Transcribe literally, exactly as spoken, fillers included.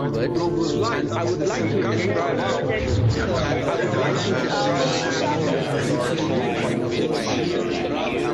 onwards, and I would like to describe and I would like to describe from my point of view.